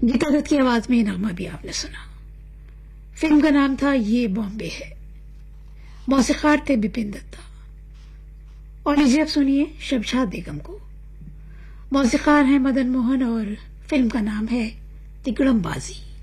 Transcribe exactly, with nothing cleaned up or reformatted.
गीता दत्त की आवाज में नामा भी आपने सुना। फिल्म का नाम था ये बॉम्बे है। मौसीकार थे बिपिन दत्ता। और लीजिए अब सुनिए शमशाद बेगम को। मौसीकार हैं मदन मोहन और फिल्म का नाम है तिकड़मबाजी।